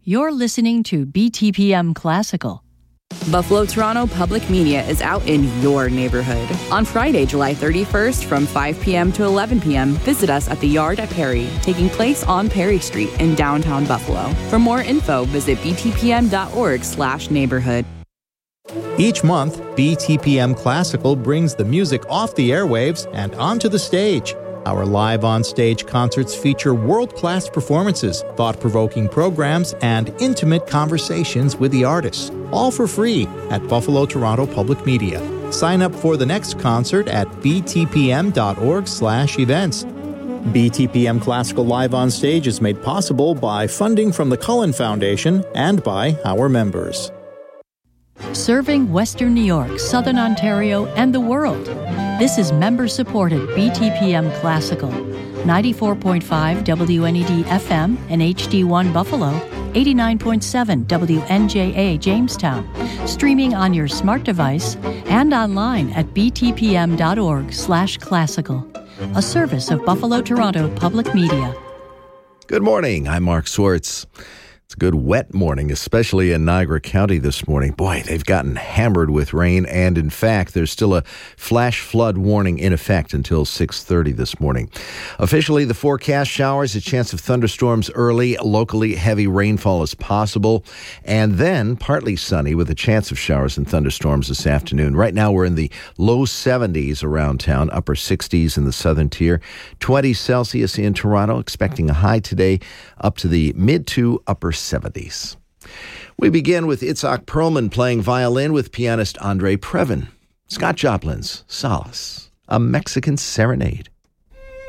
You're listening to BTPM Classical. Buffalo Toronto Public Media is out in your neighborhood. On Friday, July 31st from 5 p.m. to 11 p.m., visit us at the Yard at Perry, taking place on Perry Street in downtown Buffalo. For more info, visit btpm.org/neighborhood. Each month, BTPM Classical brings the music off the airwaves and onto the stage. Our live on-stage concerts feature world-class performances, thought-provoking programs, and intimate conversations with the artists, all for free at Buffalo Toronto Public Media. Sign up for the next concert at btpm.org/events. BTPM Classical Live on Stage is made possible by funding from the Cullen Foundation and by our members. Serving Western New York, Southern Ontario, and the world. This is member-supported BTPM Classical. 94.5 WNED FM and HD1 Buffalo, 89.7 WNJA Jamestown. Streaming on your smart device and online at btpm.org/classical. A service of Buffalo Toronto Public Media. Good morning. I'm Mark Swartz. It's a good wet morning, especially in Niagara County this morning. Boy, they've gotten hammered with rain, and in fact, there's still a flash flood warning in effect until 6:30 this morning. Officially, the forecast showers, a chance of thunderstorms early, locally heavy rainfall is possible, and then partly sunny with a chance of showers and thunderstorms this afternoon. Right now, we're in the low 70s around town, upper 60s in the southern tier, 20 Celsius in Toronto, expecting a high today up to the mid to upper 70s. We begin with Itzhak Perlman playing violin with pianist Andre Previn. Scott Joplin's Solace, a Mexican Serenade.